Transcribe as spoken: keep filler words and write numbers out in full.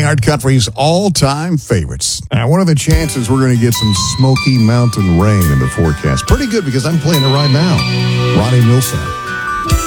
iHeart Country's all-time favorites. Now, what are the chances we're going to get some Smoky Mountain rain in the forecast? Pretty good, because I'm playing it right now. Ronnie Milsap.